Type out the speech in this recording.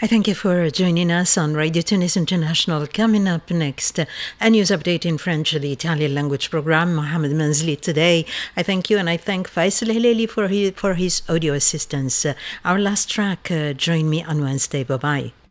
I thank you for joining us on Radio Tunis International. Coming up next, a news update in French, the Italian language program. Mohamed Manzli today. I thank you, and I thank Faisal Hilali for his audio assistance. Our last track, join me on Wednesday. Bye-bye.